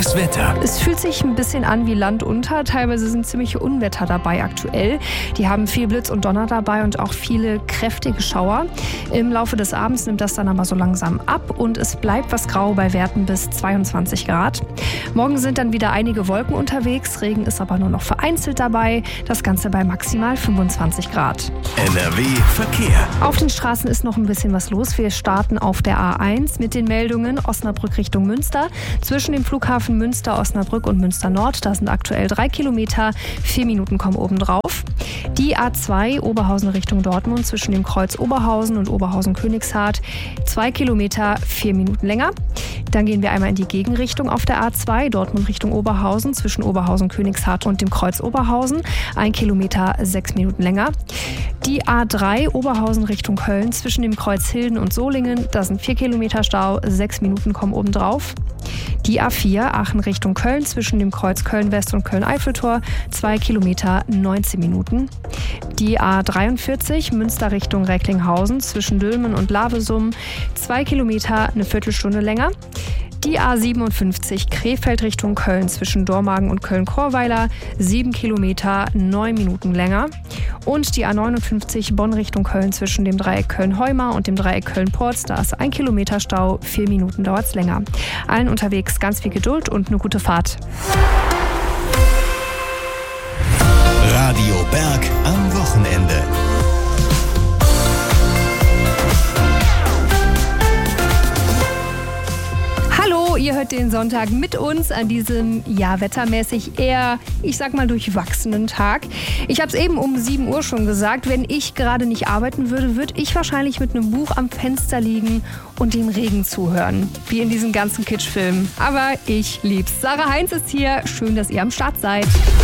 Das Wetter. Es fühlt sich ein bisschen an wie Land unter. Teilweise sind ziemliche Unwetter dabei aktuell. Die haben viel Blitz und Donner dabei und auch viele kräftige Schauer. Im Laufe des Abends nimmt das dann aber so langsam ab und es bleibt was grau bei Werten bis 22 Grad. Morgen sind dann wieder einige Wolken unterwegs. Regen ist aber nur noch vereinzelt dabei. Das Ganze bei maximal 25 Grad. NRW Verkehr. Auf den Straßen ist noch ein bisschen was los. Wir starten auf der A1 mit den Meldungen Osnabrück Richtung Münster. Zwischen dem Flughafen Münster, Osnabrück und Münster Nord, da sind aktuell 3 Kilometer, 4 Minuten kommen obendrauf. Die A2 Oberhausen Richtung Dortmund zwischen dem Kreuz Oberhausen und Oberhausen-Königshardt, 2 Kilometer, 4 Minuten länger. Dann gehen wir einmal in die Gegenrichtung auf der A2, Dortmund Richtung Oberhausen, zwischen Oberhausen-Königshardt und dem Kreuz Oberhausen, 1 Kilometer, 6 Minuten länger. Die A3 Oberhausen Richtung Köln zwischen dem Kreuz Hilden und Solingen, da sind 4 Kilometer Stau, 6 Minuten kommen obendrauf. Die A4 Aachen Richtung Köln zwischen dem Kreuz Köln-West und Köln-Eiffeltor, 2 Kilometer, 19 Minuten. Die A43 Münster Richtung Recklinghausen zwischen Dülmen und Lavesum, 2 Kilometer, eine Viertelstunde länger. Die A57 Krefeld Richtung Köln zwischen Dormagen und Köln-Chorweiler, 7 Kilometer, 9 Minuten länger. Und die A59 Bonn Richtung Köln zwischen dem Dreieck Köln-Heumar und dem Dreieck Köln-Porz, da ist 1 Kilometer Stau, 4 Minuten dauert es länger. Allen unterwegs ganz viel Geduld und eine gute Fahrt. Radio Berg am Wochenende. Hallo, ihr hört den Sonntag mit uns an diesem, wettermäßig eher, ich sag mal, durchwachsenen Tag. Ich habe es eben um 7 Uhr schon gesagt, wenn ich gerade nicht arbeiten würde, würde ich wahrscheinlich mit einem Buch am Fenster liegen und dem Regen zuhören. Wie in diesen ganzen Kitschfilmen. Aber ich lieb's. Sarah Heinz ist hier. Schön, dass ihr am Start seid.